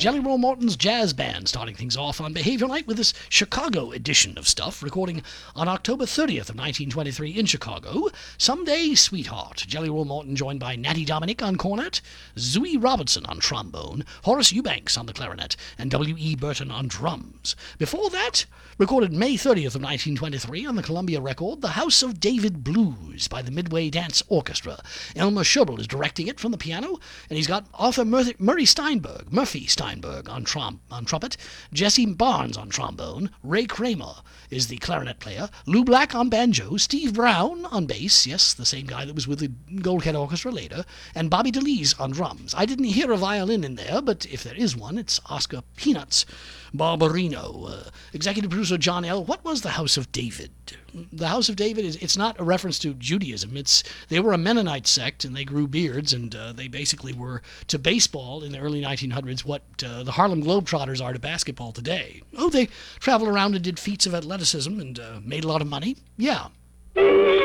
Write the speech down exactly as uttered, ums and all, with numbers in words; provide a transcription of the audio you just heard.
Jelly Roll Morton's Jazz Band starting things off on Behavior Night with this Chicago edition of stuff, recording on October thirtieth of nineteen twenty-three in Chicago. Someday, Sweetheart. Jelly Roll Morton joined by Natty Dominic on cornet, Zooey Robertson on trombone, Horace Eubanks on the clarinet, and W E. Burton on drums. Before that, recorded May thirtieth of nineteen twenty-three on the Columbia record, The House of David Blues by the Midway Dance Orchestra. Elmer Schobel is directing it from the piano, and he's got Arthur Mur- Murray Steinberg, Murphy Steinberg on, trom- on trumpet, Jesse Barnes on trombone, Ray Kramer is the clarinet player, Lou Black on banjo, Steve Brown on bass, yes, the same guy that was with the Goldhead Orchestra later, and Bobby DeLees on drums. I didn't hear a violin in there, but if there is one, it's Oscar Peanuts Barbarino. Uh, executive producer John L. What was the House of David? The House of David is it's not a reference to Judaism. It's they were a Mennonite sect and they grew beards, and uh, they basically were to baseball in the early nineteen hundreds what uh, the Harlem Globetrotters are to basketball today. Oh, they traveled around and did feats of athleticism and uh, made a lot of money. Yeah.